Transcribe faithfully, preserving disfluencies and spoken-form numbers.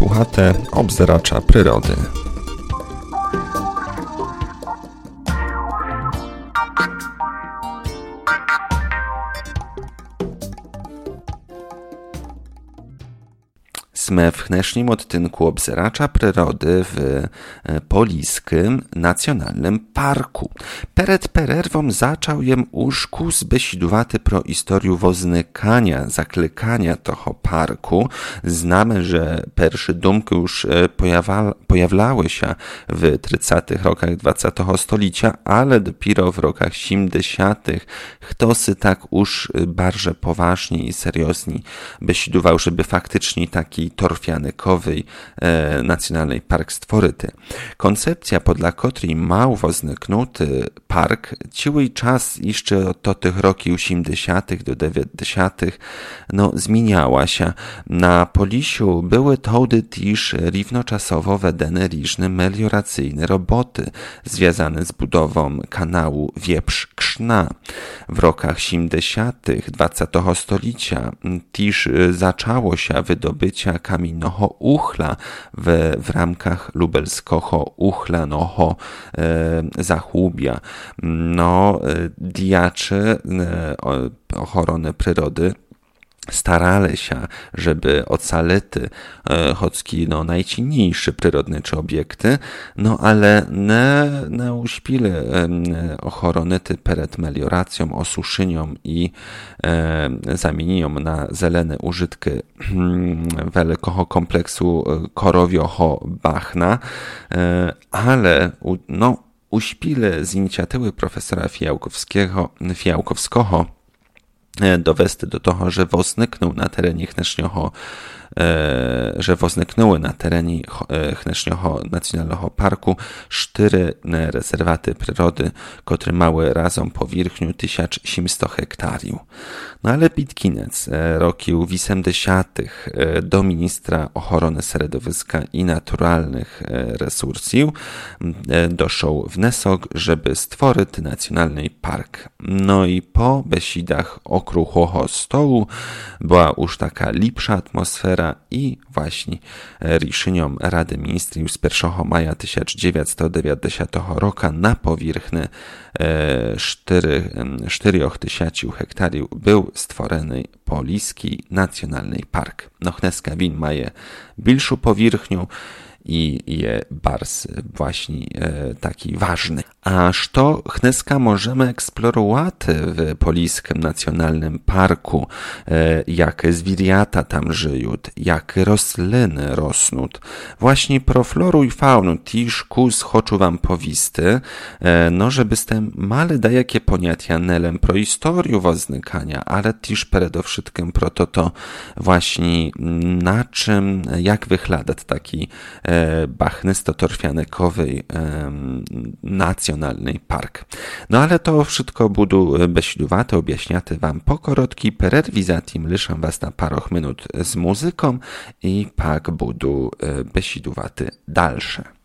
Słuchate obzeracza przyrody. Sme w dnešním odtynku obzeracza przyrody w Poliskim Nacjonalnym Parku. Pered pererwom zaczął jem już kus besidowaty pro historiu woznykania, zaklykania toho parku. Znamy, że pierwsze dumki już pojawa, pojawiały się w trzydziestych rokach dwudziestego stulecia, ale dopiero w rokach siedemdziesiątych ktoś tak już bardzo poważnie i serioznie besidował, żeby faktycznie taki torfianykowy e, Nacjonalny Park stworyty. Koncepcja, podla której mał wozniknuty park, cały czas jeszcze od tych roki osiemdziesiątych do dziewięćdziesiątych no, zmieniała się. Na Polisiu były tołdy też równoczasowo wedene różne melioracyjne roboty związane z budową kanału Wieprz-Krzna. W rokach siedemdziesiątych dwudziestego stulecia też zaczęło się wydobycia kamiennego uchla w, w ramkach lubelskiego uchlanego e, zachłubia. No, diacze e, ochrony przyrody starali się, żeby ocalety e, choćki no, najcinniejsze przyrodne czy obiekty, no ale nie, nie uśpili e, ochrony ty przed melioracją, osuszynią i e, zamienią na zelene użytki wielkiego kompleksu korowioho Bachna, e, ale no, uśpili z inicjatywy profesora Fijałkowskiego, Fijałkowskiego dowести do toho, że wozniknął na terenie dnešního e, że wozniknęły na terenie dnešního Nacjonalnego Parku cztery rezerwaty przyrody, które mały razem powierzchnię tysiąc osiemset hektariów. No ale pod koniec roki osiemdziesiątych do ministra ochrony środowiska i naturalnych resursów doszedł wniosek, żeby stworzyć Nacjonalny Park. No i po besidach okrągłego stołu była już taka lepsza atmosfera i właśnie решением Rady Ministrów z pierwszego maja tysiąc dziewięćset dziewięćdziesiątego roku na powierzchni cztery tysiące hektarów był stworzony Poliski Nacjonalny Park. No dneska win maje większą powierzchnię i je bardzo właśnie e, taki ważny. A co dneska możemy eksplorować w Poliskim Nacjonalnym Parku? E, jakie zwierzęta tam żyją, jakie rośliny rosną. Właśnie pro floru i faunu też kus chcę wam powisty, e, no żebyście mali da jakie poniatia nelem pro historię woznykania, ale też przede wszystkim pro to, to właśnie na czym, jak wygląda taki e, bachnysto-torfianykowy e, Nacjonalny Park. No ale to wszystko budu besidowate, objaśniaty wam po korotki pererwi, zatim liszam was na paroch minut z muzyką i pak budu besidowaty dalsze.